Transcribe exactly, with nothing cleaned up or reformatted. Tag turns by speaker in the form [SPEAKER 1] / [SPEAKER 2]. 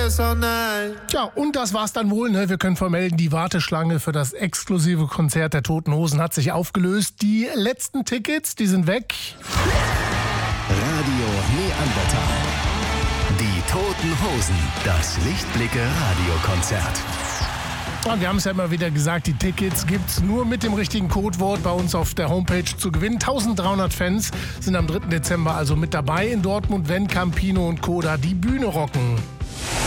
[SPEAKER 1] qu'elle s'en aille.
[SPEAKER 2] Tja, und das war's dann wohl. Ne? Wir können vermelden, die Warteschlange für das exklusive Konzert der Toten Hosen hat sich aufgelöst. Die letzten Tickets, die sind weg.
[SPEAKER 3] Radio Neandertal. Die Toten Hosen. Das Lichtblicke-Radiokonzert.
[SPEAKER 2] Und wir haben es ja immer wieder gesagt, die Tickets gibt's nur mit dem richtigen Codewort bei uns auf der Homepage zu gewinnen. eintausenddreihundert Fans sind am dritten Dezember also mit dabei in Dortmund, wenn Campino und Koda die Bühne rocken.